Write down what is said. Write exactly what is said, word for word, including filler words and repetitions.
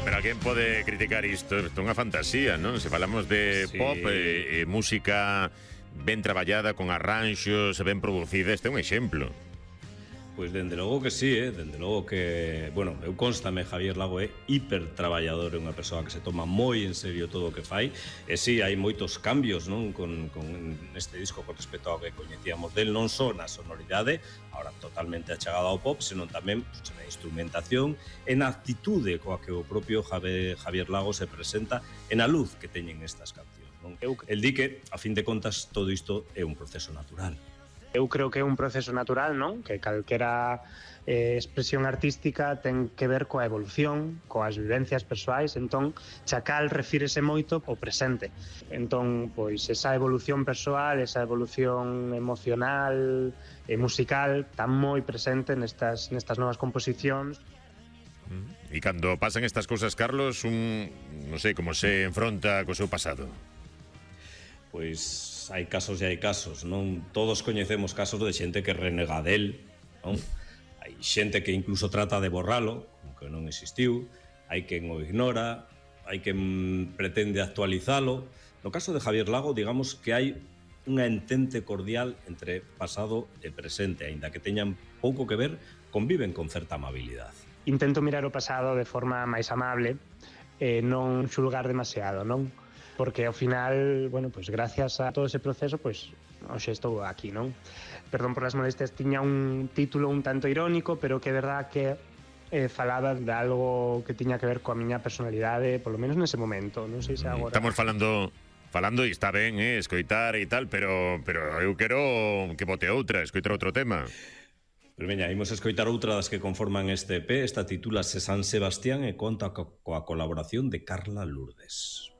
pero alguén pode criticar isto? Isto é unha fantasía, non? Se falamos de Sí. pop e, e música ben traballada, con arranxos, ben producida, este é un exemplo. Pois dende logo que sí, eh? dende logo que... Bueno, eu constame, Javier Lago é hipertraballador, é unha persoa que se toma moi en serio todo o que fai. E sí, hai moitos cambios, non? Con, con este disco con respecto ao que coñecíamos del, non só na sonoridade, ahora totalmente achegado ao pop, senón tamén pues, na instrumentación e na actitude coa que o propio Javier, Javier Lago se presenta e na luz que teñen estas cancións, non? Eu, el di que, a fin de contas, todo isto é un proceso natural. Eu creo que é un proceso natural, non? Que calquera eh, expresión artística ten que ver coa evolución, coas vivencias persoais, entón Chacal refírese moito ao presente. Entón, pois, esa evolución persoal, esa evolución emocional e musical tan moi presente nestas, nestas novas composicións. E cando pasan estas cousas, Carlos, un, non sei, como se enfronta co seu pasado? Pois hai casos e hai casos, non? Todos coñecemos casos de xente que renega del, non? Hai xente que incluso trata de borralo, como que non existiu, hai quen o ignora, hai quen pretende actualizalo. No caso de Javier Lago, digamos que hai unha entente cordial entre pasado e presente, aínda que teñan pouco que ver, conviven con certa amabilidade. Intento mirar o pasado de forma máis amable e non xulgar demasiado, non? Porque ao final, bueno, pues gracias a todo ese proceso, pues hoxe estou aquí, non? Perdón por las molestias, tiña un título un tanto irónico, pero que é verdad que eh, falaba de algo que tiña que ver coa miña personalidade, polo menos nese momento, non sei se agora... Estamos falando falando e está ben, eh, escoitar e tal, pero pero eu quero que bote outra, escoitar outro tema. Pero veña, imos escoitar outra das que conforman este E P. Esta titúlase San Sebastián e conta co coa colaboración de Carla Lourdes.